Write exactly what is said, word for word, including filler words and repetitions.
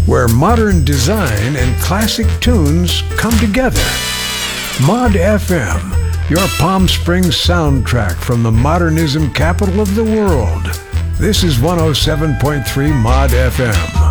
where modern design and classic tunes come together. Mod F M, your Palm Springs soundtrack from the modernism capital of the world. This is one oh seven point three Mod F M.